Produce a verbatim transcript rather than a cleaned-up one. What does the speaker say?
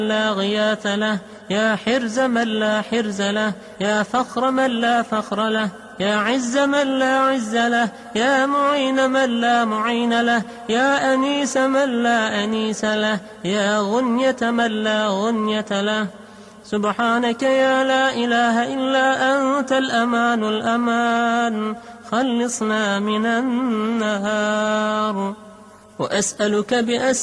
لا غياث له، يا حرز من لا حرز له، يا فخر من لا فخر له، يا عز من لا عز له، يا معين من لا معين له، يا أنيس من لا أنيس له، يا غنية من لا غنية له. سبحانك يا لا إله إلا أنت الأمان الأمان، خلصنا من النار. وأسألك بأسمائك